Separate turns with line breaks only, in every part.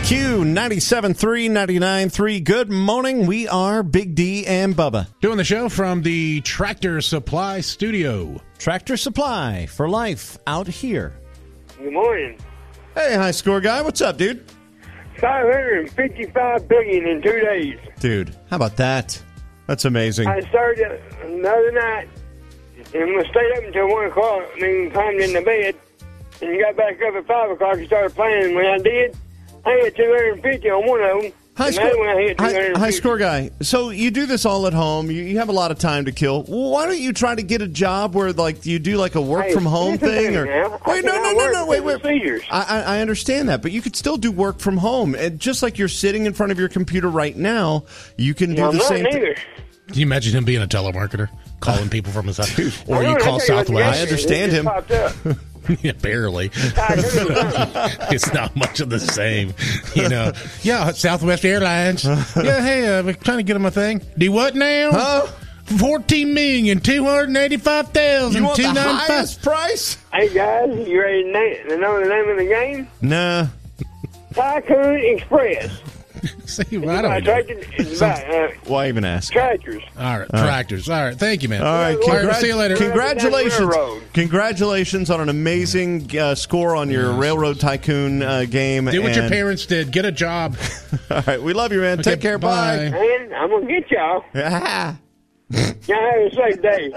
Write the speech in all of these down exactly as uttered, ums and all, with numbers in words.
Q ninety-seven three, ninety-nine three. Good morning. We are Big D and Bubba.
Doing the show from the Tractor Supply Studio.
Tractor Supply for life out here.
Good morning.
Hey, high score guy. What's up, dude?
five hundred fifty-five billion in two days.
Dude, how about that? That's amazing.
I started the other night and we stayed up until one o'clock and then climbed in the bed and got back up at five o'clock and started playing. And when I did, I hit two hundred fifty on one of them.
High score, high, high score guy. So you do this all at home. You, you have a lot of time to kill. Why don't you try to get a job where, like, you do like a work
hey,
from home thing? Or wait, no, no, no, no, wait, wait. I, I understand that, but you could still do work from home. And just like you're sitting in front of your computer right now, you can do
no,
the same thing.
Can you imagine him being a telemarketer, calling people from his house? Or you call Southwest?
I understand him.
Yeah, barely. It's not much of the same, you know. Yeah, Southwest Airlines. Yeah, hey, uh, we're trying to get them a thing. Do what now?
Huh?
Fourteen million two hundred eighty-five thousand.
You want the highest price?
Hey guys, you ready to, name, to know the name of the game?
Nah.
Tycoon Express.
See, right on.
It's about, uh,
Why even ask?
Tractors.
All right, All tractors. All right, thank you, man.
All right,
All right, see you later.
Congratulations, congratulations on an amazing uh, score on your yes. Railroad Tycoon uh, game.
Do what
and...
your parents did. Get a job.
All right, we love you, man. Okay, Take care. Bye.
bye. Man, I'm gonna get y'all.
Yeah.
Y'all have a safe day.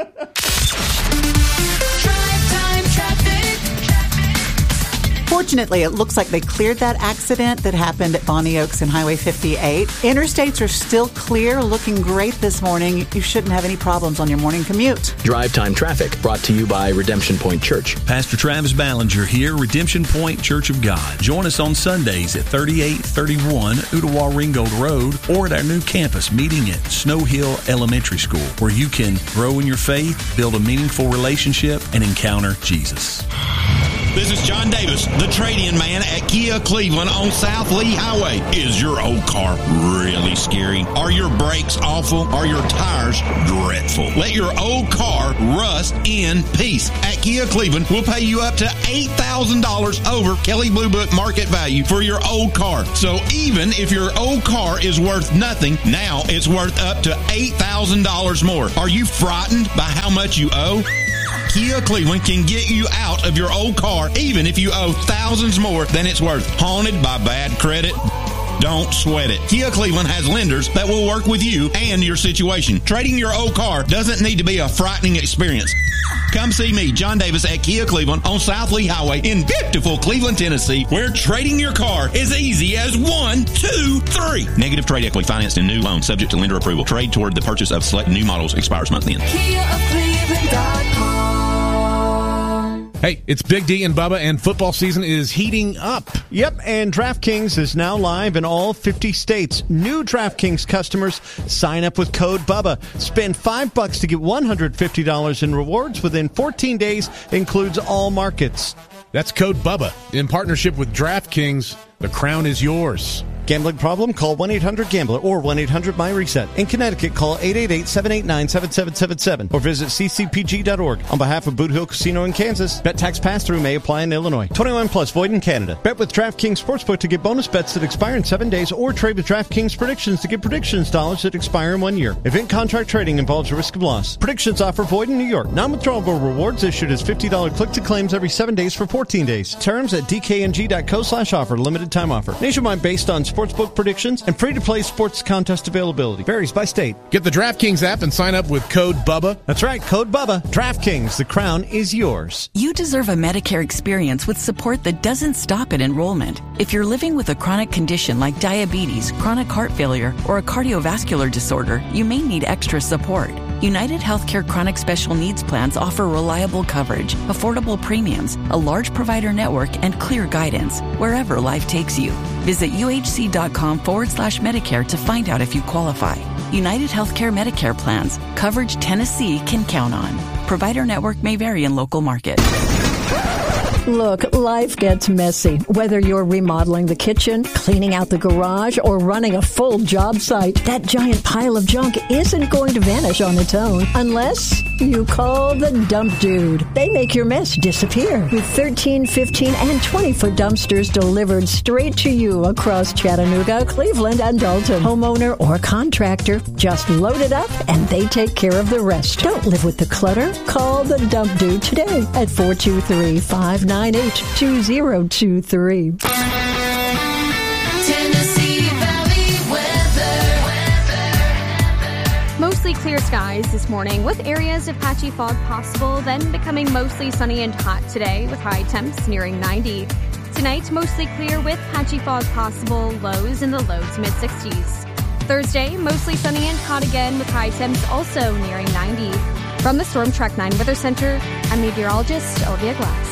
Fortunately, it looks like they cleared that accident that happened at Bonnie Oaks and Highway fifty-eight. Interstates are still clear, looking great this morning. You shouldn't have any problems on your morning commute.
Drive Time Traffic, brought to you by Redemption Point Church.
Pastor Travis Ballinger here, Redemption Point Church of God. Join us on Sundays at thirty-eight thirty-one Ooltewah Ringgold Road or at our new campus meeting at Snow Hill Elementary School, where you can grow in your faith, build a meaningful relationship, and encounter Jesus.
This is John Davis, the trade-in man at Kia Cleveland on South Lee Highway. Is your old car really scary? Are your brakes awful? Are your tires dreadful? Let your old car rust in peace. At Kia Cleveland, we'll pay you up to eight thousand dollars over Kelley Blue Book market value for your old car. So even if your old car is worth nothing, now it's worth up to eight thousand dollars more. Are you frightened by how much you owe? Kia Cleveland can get you out of your old car even if you owe thousands more than it's worth. Haunted by bad credit? Don't sweat it. Kia Cleveland has lenders that will work with you and your situation. Trading your old car doesn't need to be a frightening experience. Come see me, John Davis, at Kia Cleveland on South Lee Highway in beautiful Cleveland, Tennessee, where trading your car is easy as one, two, three. Negative trade equity financed in new loans subject to lender approval. Trade toward the purchase of select new models expires month end.
Kia of Cleveland dot com.
Hey, it's Big D and Bubba, and football season is heating up.
Yep, and DraftKings is now live in all fifty states. New DraftKings customers sign up with code Bubba. Spend five bucks to get one hundred fifty dollars in rewards within fourteen days. Includes all markets.
That's code Bubba. In partnership with DraftKings, the crown is yours.
Gambling problem? Call one eight hundred gambler or one eight hundred my reset. In Connecticut, call eight eight eight, seven eight nine, seven seven seven seven or visit c c p g dot org. On behalf of Boot Hill Casino in Kansas, bet tax pass-through may apply in Illinois. twenty-one plus, void in Canada. Bet with DraftKings Sportsbook to get bonus bets that expire in seven days or trade with DraftKings Predictions to get predictions dollars that expire in one year. Event contract trading involves a risk of loss. Predictions offer void in New York. Non-withdrawable rewards issued as fifty dollars click-to-claims every seven days for fourteen days. Terms at d k n g dot co slash offer. Limited time offer. Nationwide based on Sportsbook predictions and free-to-play sports contest availability. Varies by state.
Get the DraftKings app and sign up with code Bubba.
That's right, code Bubba. DraftKings, the crown is yours.
You deserve a Medicare experience with support that doesn't stop at enrollment. If you're living with a chronic condition like diabetes, chronic heart failure, or a cardiovascular disorder, you may need extra support. United Healthcare Chronic Special Needs Plans offer reliable coverage, affordable premiums, a large provider network, and clear guidance wherever life takes you. Visit uhc.com forward slash Medicare to find out if you qualify. United Healthcare Medicare Plans. Coverage Tennessee can count on. Provider network may vary in local market.
Look, life gets messy. Whether you're remodeling the kitchen, cleaning out the garage, or running a full job site, that giant pile of junk isn't going to vanish on its own unless you call the Dump Dude. They make your mess disappear with thirteen, fifteen, and twenty-foot dumpsters delivered straight to you across Chattanooga, Cleveland, and Dalton. Homeowner or contractor, just load it up and they take care of the rest. Don't live with the clutter. Call the Dump Dude today at four two three, five nine eight, two zero two three.
Tennessee Valley weather.
Mostly clear skies this morning with areas of patchy fog possible, then becoming mostly sunny and hot today with high temps nearing ninety. Tonight, mostly clear with patchy fog possible, lows in the low to mid sixties. Thursday, mostly sunny and hot again with high temps also nearing ninety. From the Storm Track nine Weather Center, I'm meteorologist Olivia Glass.